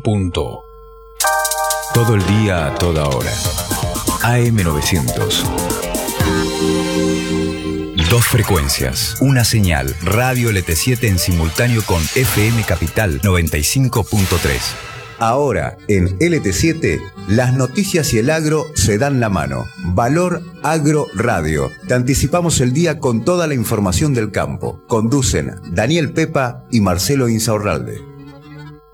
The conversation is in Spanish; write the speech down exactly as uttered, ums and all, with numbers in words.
punto. Todo el día, a toda hora. A M novecientos. Dos frecuencias, una señal, Radio L T siete en simultáneo con F M Capital noventa y cinco punto tres. Ahora, en L T siete, las noticias y el agro se dan la mano. Valor Agro Radio. Te anticipamos el día con toda la información del campo. Conducen Daniel Pepa y Marcelo Insaurralde.